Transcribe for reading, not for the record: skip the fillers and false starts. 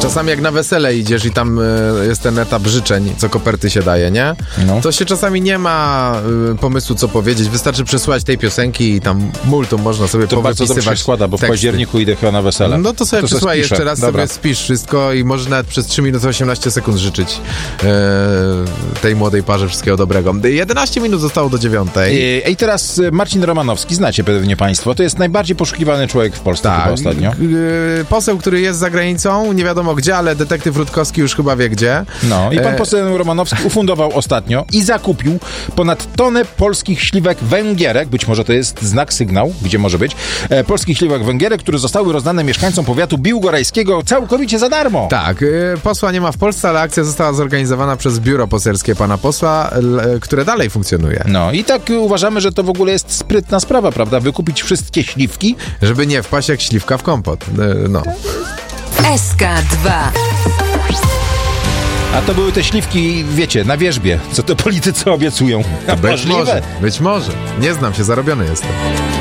Czasami jak na wesele idziesz i tam jest ten etap życzeń, co koperty się daje, nie? No. To się czasami nie ma pomysłu, co powiedzieć. Wystarczy przesłuchać tej piosenki i tam multum można sobie To bardzo dobrze się składa, bo w październiku idę chyba na wesele. No to sobie przesłuchaj jeszcze raz, Dobra. sobie spisz wszystko i możesz nawet przez 3 minuty 18 sekund życzyć tej młodej parze wszystkiego dobrego. 11 minut zostało do 9. I teraz Marcin Romanowski, znacie pewnie państwo, to jest najbardziej poszukiwany człowiek w Polsce chyba ostatnio. Poseł, który jest za granicą, nie wiadomo gdzie, ale detektyw Rutkowski już chyba wie gdzie. No i pan poseł Romanowski ufundował ostatnio i zakupił ponad tonę polskich śliwek węgierek, być może to jest znak, sygnał, gdzie może być, polskich śliwek węgierek, które zostały rozdane mieszkańcom powiatu biłgorajskiego całkowicie za darmo. Tak, posła nie ma w Polsce, ale akcja została zorganizowana przez biuro poselskie pana posła, które dalej funkcjonuje. No i tak uważamy, że to w ogóle jest sprytna sprawa, prawda? Wykupić wszystkie śliwki. Żeby nie wpaść jak śliwka w kompot. No. SK2. A to były te śliwki, wiecie, na wierzbie, co to politycy obiecują. Być może. Nie znam się, zarobiony jestem.